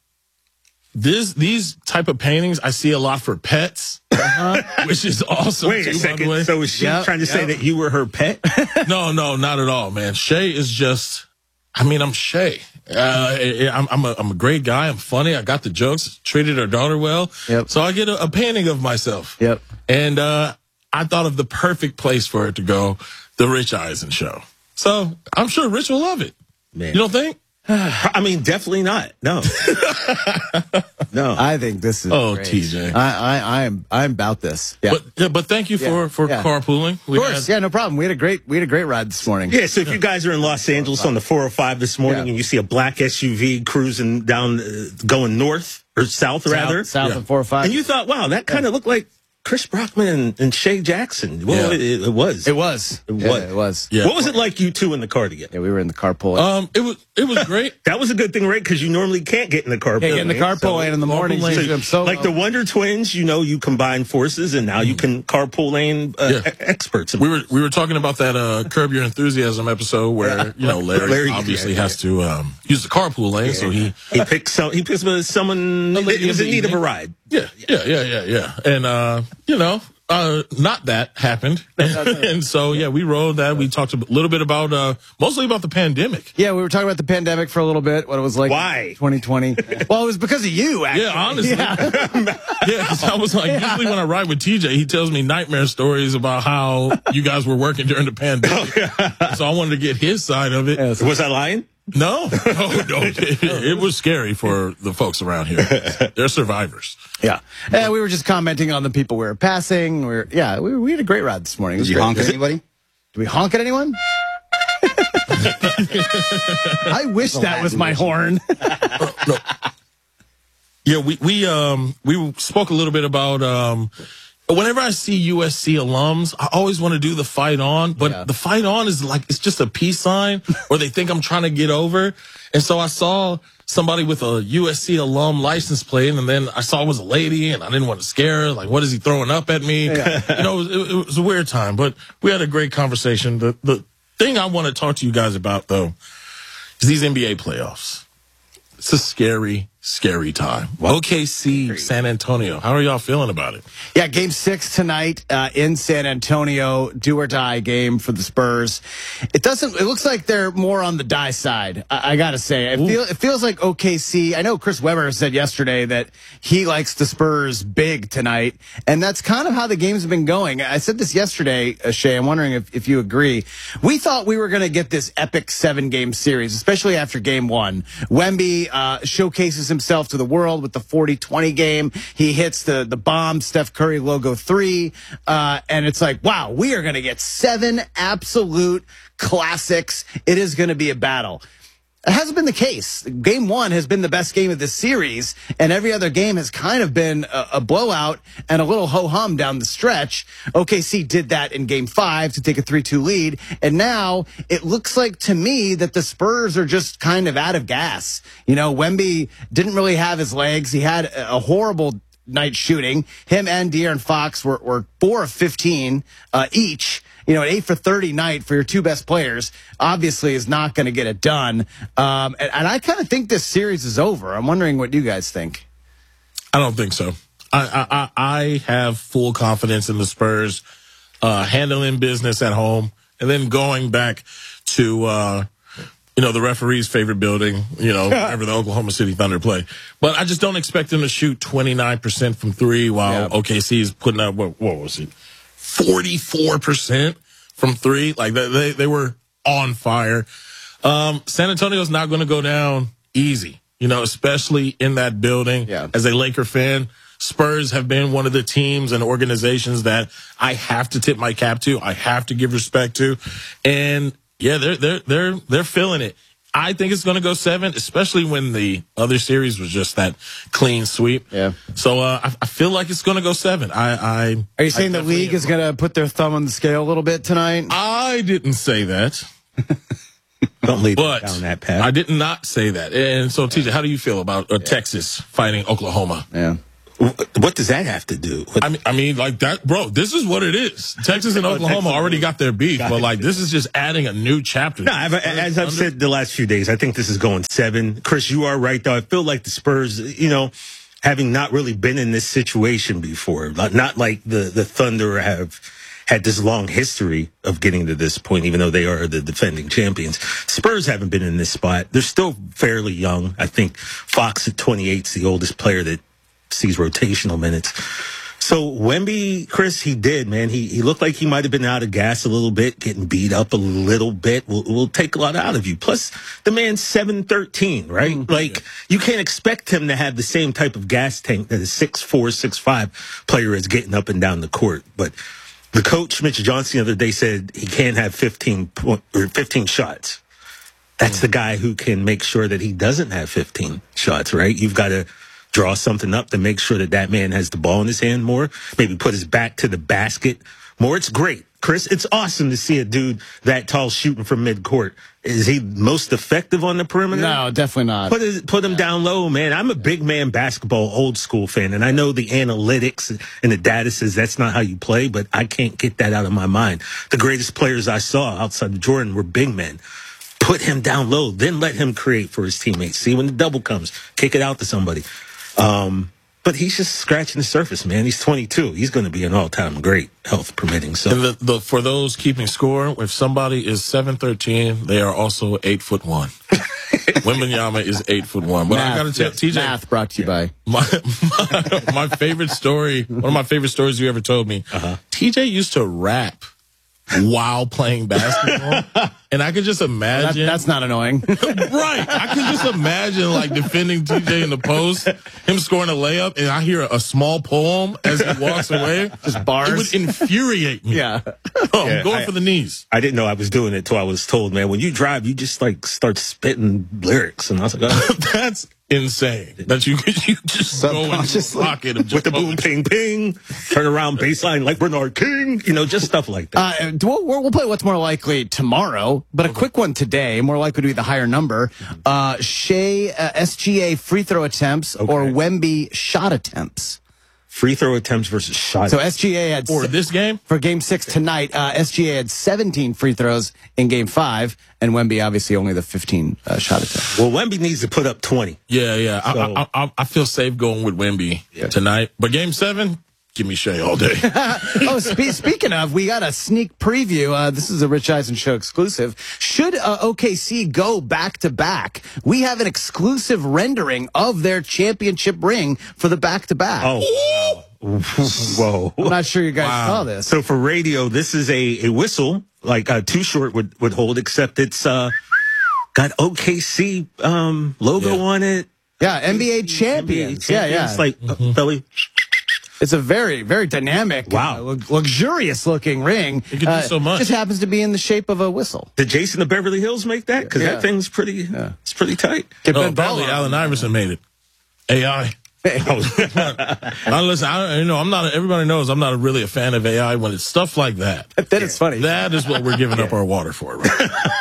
these type of paintings I see a lot for pets, which is awesome. Wait a second. By the way. So is she trying to say that you were her pet? No, not at all, man. Shay is just. I mean, I'm Shay. I'm a great guy. I'm funny. I got the jokes. Treated her daughter well. Yep. So I get a painting of myself. Yep. And I thought of the perfect place for it to go, the Rich Eisen show. So I'm sure Rich will love it. Man. You don't think? I mean, definitely not. No. No. I think this is great. TJ. I'm about this. Yeah. But thank you for carpooling. Of course. Yeah, no problem. We had a great ride this morning. Yeah, so if you guys are in Los Angeles on the 405 this morning and you see a black SUV cruising down, going north or south rather. South of 405. And you thought, wow, that kind of looked like Chris Brockman and Shay Jackson. Well, it was. It was. Yeah. What was it like you two in the car together? Yeah, we were in the carpool. It was great. That was a good thing, right? Because you normally can't get in the carpool. Can't get in the carpool lane in the morning. Like the Wonder Twins, you combine forces, and now you can carpool lane experts. We were talking about that Curb Your Enthusiasm episode where Larry obviously has to use the carpool lane, so he picks someone who was in need of a ride. Yeah. And, not that happened. And so, we rode that. We talked a little bit about, mostly about the pandemic. Yeah, we were talking about the pandemic for a little bit, what it was like. Why? In 2020. Well, it was because of you, actually. Yeah, honestly. Yeah, because I was like, usually when I ride with TJ, he tells me nightmare stories about how you guys were working during the pandemic. So I wanted to get his side of it. Yes. Was I lying? No. It was scary for the folks around here. They're survivors. Yeah. And we were just commenting on the people we were passing. We had a great ride this morning. Did you honk at anybody? Did we honk at anyone? I wish that was my horn. No. Yeah, we spoke a little bit about whenever I see USC alums, I always want to do the fight on, but the fight on is like, it's just a peace sign, or they think I'm trying to get over. And so I saw somebody with a USC alum license plate, and then I saw it was a lady, and I didn't want to scare her. Like, what is he throwing up at me? Yeah. It was a weird time, but we had a great conversation. The thing I want to talk to you guys about, though, is these NBA playoffs. It's a scary time. OKC, San Antonio. How are y'all feeling about it? Yeah, game 6 tonight in San Antonio. Do or die game for the Spurs. It looks like they're more on the die side. I gotta say, it feels like OKC. I know Chris Webber said yesterday that he likes the Spurs big tonight, and that's kind of how the games have been going. I said this yesterday, Shay. I'm wondering if you agree. We thought we were going to get this epic 7-game series, especially after game 1. Wemby showcases himself to the world with the 40-20 game. He hits the bomb Steph Curry logo 3. And it's like, wow, we are going to get 7 absolute classics. It is going to be a battle. It hasn't been the case. Game 1 has been the best game of this series, and every other game has kind of been a blowout and a little ho-hum down the stretch. OKC did that in Game 5 to take a 3-2 lead, and now it looks like to me that the Spurs are just kind of out of gas. Wemby didn't really have his legs. He had a horrible night shooting. Him and De'Aaron Fox were 4 of 15 each. An 8 for 30 night for your 2 best players obviously is not going to get it done. And I kind of think this series is over. I'm wondering what you guys think. I don't think so. I have full confidence in the Spurs handling business at home and then going back to the referee's favorite building, whenever the Oklahoma City Thunder play. But I just don't expect them to shoot 29% from 3 while OKC is putting out, what was it, 44% from 3? Like, they were on fire. San Antonio's not going to go down easy. you know, especially in that building. Yeah. As a Laker fan, Spurs have been one of the teams and organizations that I have to tip my cap to. I have to give respect to. And yeah, they're feeling it. I think it's going to go 7, especially when the other series was just that clean sweep. Yeah. So I feel like it's going to go 7. Are you saying the league is going to put their thumb on the scale a little bit tonight? I didn't say that. Don't lead But down that path. I did not say that. And so, TJ, how do you feel about Texas fighting Oklahoma? Yeah. What does that have to do? I mean, like that, bro, this is what it is. Texas and Oklahoma already got their beef, but like this is just adding a new chapter. No, as I've said the last few days, I think this is going 7. Chris, you are right, though. I feel like the Spurs, you know, having not really been in this situation before, not like the Thunder have had this long history of getting to this point, even though they are the defending champions. Spurs haven't been in this spot. They're still fairly young. I think Fox at 28 is the oldest player that sees rotational minutes. So Wemby, Chris, he did, man. He looked like he might have been out of gas a little bit, getting beat up a little bit. Will take a lot out of you. Plus, the man's 7'13", right? Mm-hmm. Like, you can't expect him to have the same type of gas tank that a 6'4", 6'5" player is getting up and down the court. But the coach, Mitch Johnson, the other day said he can't have 15 shots. That's the guy who can make sure that he doesn't have 15 shots, right? You've got to draw something up to make sure that man has the ball in his hand more, maybe put his back to the basket more. It's great. Chris, it's awesome to see a dude that tall shooting from midcourt. Is he most effective on the perimeter? No, definitely not. Put him down low, man. I'm a big man basketball old school fan, and I know the analytics and the data says that's not how you play, but I can't get that out of my mind. The greatest players I saw outside of Jordan were big men. Put him down low, then let him create for his teammates. See, when the double comes, kick it out to somebody. But he's just scratching the surface, man. He's 22. He's going to be an all-time great, health permitting. So, and for those keeping score, if somebody is 7'13", they are also 8'1". Wembanyama is 8'1". But I got to tell TJ, math brought to you by my favorite story. One of my favorite stories you ever told me. TJ used to rap while playing basketball, and I could just imagine that's not annoying. Right, I could just imagine like defending TJ in the post, him scoring a layup, and I hear a small poem as he walks away. Just bars. It would infuriate me. Yeah. I'm going for the knees. I didn't know I was doing it till I was told, man, when you drive, you just like start spitting lyrics, and I was like, oh. That's insane that you just go in the pocket of with the boom, ping, ping, turn around baseline like Bernard King, you know, just stuff like that. We'll play what's more likely tomorrow, but a quick one today, more likely to be the higher number. Shea SGA free throw attempts or Wemby shot attempts. Free throw attempts versus shot. So SGA had for this game for Game 6 tonight. SGA had 17 free throws in Game 5, and Wemby obviously only the 15 shot attempts. Well, Wemby needs to put up 20. Yeah. So, I feel safe going with Wemby tonight, but Game 7. Give me Shea all day. Speaking of, we got a sneak preview. This is a Rich Eisen Show exclusive. Should OKC go back-to-back, we have an exclusive rendering of their championship ring for the back-to-back. Oh, whoa. I'm not sure you guys saw this. So for radio, this is a whistle, like Too Short would hold, except it's got OKC logo on it. Yeah, NBA champions. Yeah. It's like belly. It's a very, very dynamic, luxurious-looking ring. It can do so much. Just happens to be in the shape of a whistle. Did Jason of Beverly Hills make that? Because that thing's pretty, it's pretty tight. Apparently Allen Iverson made it. AI. Now, listen, I'm not. Everybody knows I'm not really a fan of AI when it's stuff like that. Then it's funny. That is what we're giving up our water for, right?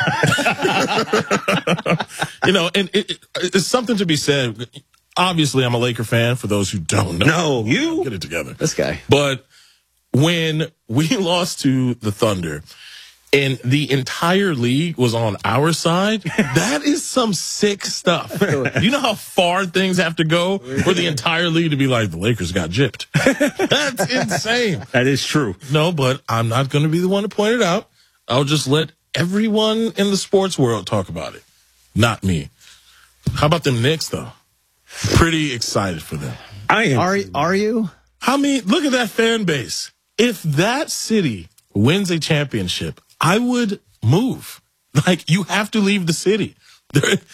And it's something to be said. Obviously, I'm a Laker fan, for those who don't know. No, you? Get it together. This guy. But when we lost to the Thunder and the entire league was on our side, that is some sick stuff. You know how far things have to go for the entire league to be like, the Lakers got gypped? That's insane. That is true. No, but I'm not going to be the one to point it out. I'll just let everyone in the sports world talk about it. Not me. How about them Knicks, though? Pretty excited for them. I am. Are you? I mean, look at that fan base. If that city wins a championship, I would move. Like, you have to leave the city.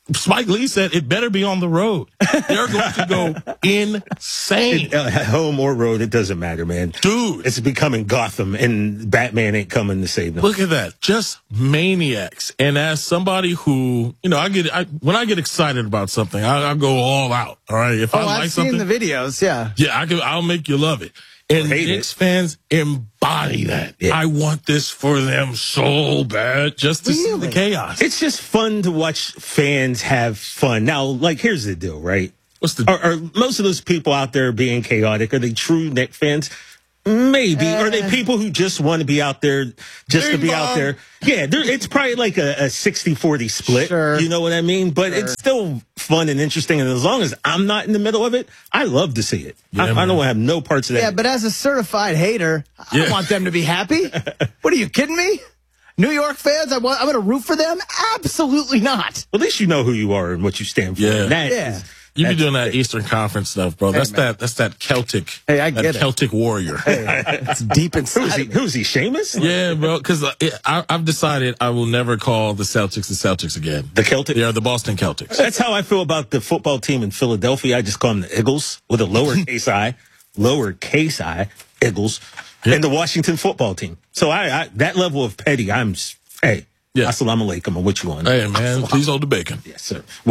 Spike Lee said it better be on the road. They're going to go insane. Home or road, it doesn't matter, man. Dude. It's becoming Gotham, and Batman ain't coming to save them. Look at that. Just maniacs. And as somebody who, when I get excited about something, I go all out. All right. If I like I've something. seen the videos, yeah. Yeah, I'll make you love it. And Knicks fans embody that. Yeah. I want this for them so bad, just to see the chaos. It's just fun to watch fans have fun. Now, like, here's the deal, right? Are most of those people out there being chaotic? Are they true Knicks fans? Maybe. Are they people who just want to be out there just to be out there? Yeah, it's probably like a 60-40 split. Sure. You know what I mean? But it's still fun and interesting. And as long as I'm not in the middle of it, I love to see it. Yeah, I don't have no parts of that. Yeah, but as a certified hater, I don't want them to be happy. What are you kidding me? New York fans, I'm going to root for them? Absolutely not. Well, at least you know who you are and what you stand for. Yeah. You be doing that Eastern Conference stuff, bro. That's that Celtic. Hey, I get it. Celtic warrior. It's deep inside. Who's he? Seamus? Yeah, bro. Because I've decided I will never call the Celtics again. The Celtics? Yeah, the Boston Celtics. That's how I feel about the football team in Philadelphia. I just call them the Eagles with a lowercase I, Eagles, and the Washington football team. So I that level of petty, I'm just, assalamu alaikum, and what you want? Hey, man, please hold the bacon. Yes, sir.